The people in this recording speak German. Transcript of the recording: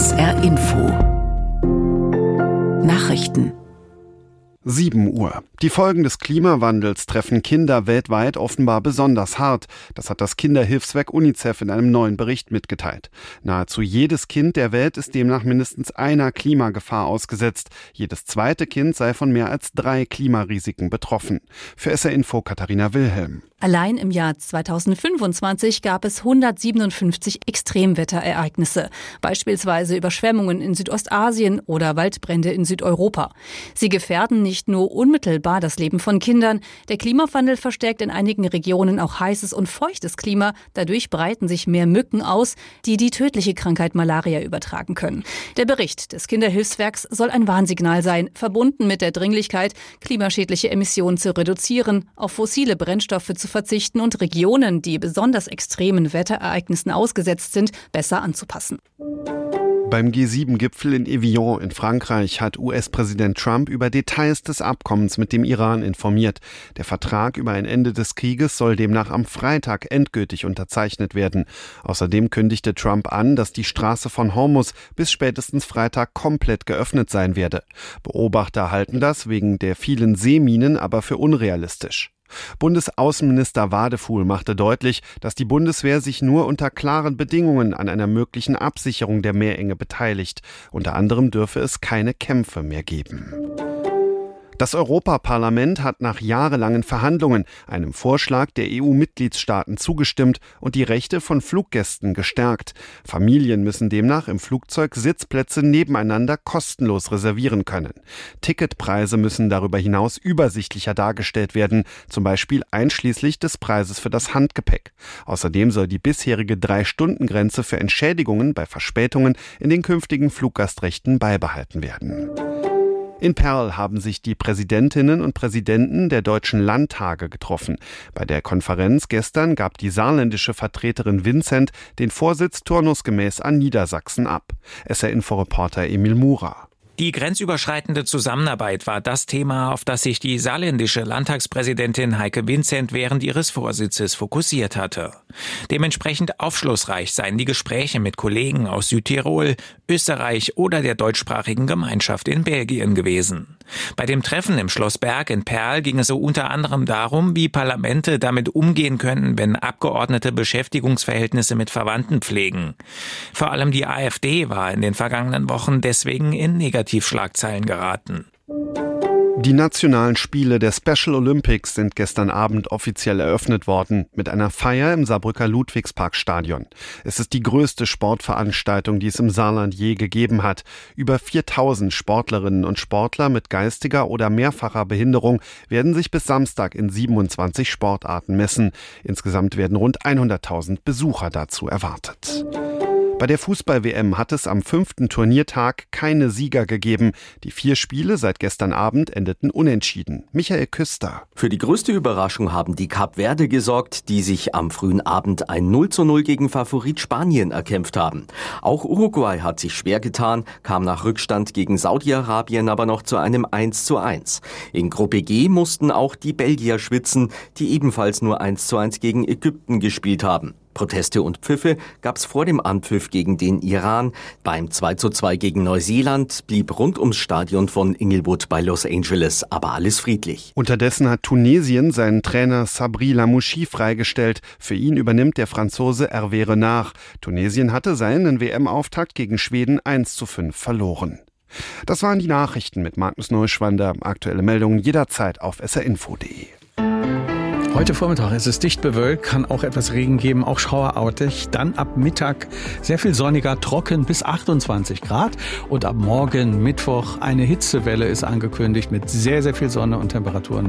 SR Info Nachrichten 7 Uhr. Die Folgen des Klimawandels treffen Kinder weltweit offenbar besonders hart. Das hat das Kinderhilfswerk UNICEF in einem neuen Bericht mitgeteilt. Nahezu jedes Kind der Welt ist demnach mindestens einer Klimagefahr ausgesetzt. Jedes zweite Kind sei von mehr als 3 Klimarisiken betroffen. Für SR Info Katharina Wilhelm. Allein im Jahr 2025 gab es 157 Extremwetterereignisse, beispielsweise Überschwemmungen in Südostasien oder Waldbrände in Südeuropa. Sie gefährden nicht nur unmittelbar das Leben von Kindern. Der Klimawandel verstärkt in einigen Regionen auch heißes und feuchtes Klima. Dadurch breiten sich mehr Mücken aus, die die tödliche Krankheit Malaria übertragen können. Der Bericht des Kinderhilfswerks soll ein Warnsignal sein, verbunden mit der Dringlichkeit, klimaschädliche Emissionen zu reduzieren, auf fossile Brennstoffe zu verzichten und Regionen, die besonders extremen Wetterereignissen ausgesetzt sind, besser anzupassen. Beim G7-Gipfel in Evian in Frankreich hat US-Präsident Trump über Details des Abkommens mit dem Iran informiert. Der Vertrag über ein Ende des Krieges soll demnach am Freitag endgültig unterzeichnet werden. Außerdem kündigte Trump an, dass die Straße von Hormuz bis spätestens Freitag komplett geöffnet sein werde. Beobachter halten das wegen der vielen Seeminen aber für unrealistisch. Bundesaußenminister Wadefuhl machte deutlich, dass die Bundeswehr sich nur unter klaren Bedingungen an einer möglichen Absicherung der Meerenge beteiligt. Unter anderem dürfe es keine Kämpfe mehr geben. Das Europaparlament hat nach jahrelangen Verhandlungen einem Vorschlag der EU-Mitgliedstaaten zugestimmt und die Rechte von Fluggästen gestärkt. Familien müssen demnach im Flugzeug Sitzplätze nebeneinander kostenlos reservieren können. Ticketpreise müssen darüber hinaus übersichtlicher dargestellt werden, zum Beispiel einschließlich des Preises für das Handgepäck. Außerdem soll die bisherige 3-Stunden-Grenze für Entschädigungen bei Verspätungen in den künftigen Fluggastrechten beibehalten werden. In Perl haben sich die Präsidentinnen und Präsidenten der deutschen Landtage getroffen. Bei der Konferenz gestern gab die saarländische Vertreterin Vincent den Vorsitz turnusgemäß an Niedersachsen ab. SR-Info-Reporter Emil Murer. Die grenzüberschreitende Zusammenarbeit war das Thema, auf das sich die saarländische Landtagspräsidentin Heike Vincent während ihres Vorsitzes fokussiert hatte. Dementsprechend aufschlussreich seien die Gespräche mit Kollegen aus Südtirol, Österreich oder der deutschsprachigen Gemeinschaft in Belgien gewesen. Bei dem Treffen im Schloss Berg in Perl ging es so unter anderem darum, wie Parlamente damit umgehen könnten, wenn Abgeordnete Beschäftigungsverhältnisse mit Verwandten pflegen. Vor allem die AfD war in den vergangenen Wochen deswegen in Negativschlagzeilen geraten. Die nationalen Spiele der Special Olympics sind gestern Abend offiziell eröffnet worden, mit einer Feier im Saarbrücker Ludwigsparkstadion. Es ist die größte Sportveranstaltung, die es im Saarland je gegeben hat. Über 4000 Sportlerinnen und Sportler mit geistiger oder mehrfacher Behinderung werden sich bis Samstag in 27 Sportarten messen. Insgesamt werden rund 100.000 Besucher dazu erwartet. Bei der Fußball-WM hat es am 5. Turniertag keine Sieger gegeben. Die 4 Spiele seit gestern Abend endeten unentschieden. Michael Küster. Für die größte Überraschung haben die Kap Verde gesorgt, die sich am frühen Abend ein 0:0 gegen Favorit Spanien erkämpft haben. Auch Uruguay hat sich schwer getan, kam nach Rückstand gegen Saudi-Arabien aber noch zu einem 1:1. In Gruppe G mussten auch die Belgier schwitzen, die ebenfalls nur 1:1 gegen Ägypten gespielt haben. Proteste und Pfiffe gab's vor dem Anpfiff gegen den Iran. Beim 2:2 gegen Neuseeland blieb rund ums Stadion von Inglewood bei Los Angeles aber alles friedlich. Unterdessen hat Tunesien seinen Trainer Sabri Lamouchi freigestellt. Für ihn übernimmt der Franzose Hervé Renard. Tunesien hatte seinen WM-Auftakt gegen Schweden 1:5 verloren. Das waren die Nachrichten mit Magnus Neuschwander. Aktuelle Meldungen jederzeit auf srinfo.de. Heute Vormittag ist es dicht bewölkt, kann auch etwas Regen geben, auch schauerartig. Dann ab Mittag sehr viel sonniger, trocken bis 28 Grad. Und ab morgen Mittwoch eine Hitzewelle ist angekündigt mit sehr, sehr viel Sonne und Temperaturen